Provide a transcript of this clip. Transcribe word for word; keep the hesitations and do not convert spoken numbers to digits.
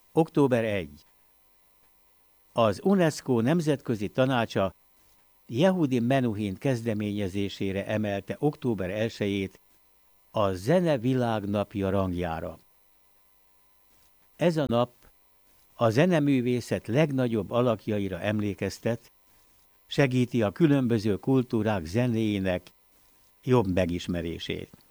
október elseje. Az UNESCO Nemzetközi Tanácsa Yehudi Menuhin kezdeményezésére emelte október elsejét a Zene Világnapja rangjára. Ez a nap a zeneművészet legnagyobb alakjaira emlékeztet, segíti a különböző kultúrák zenéjének jobb megismerését.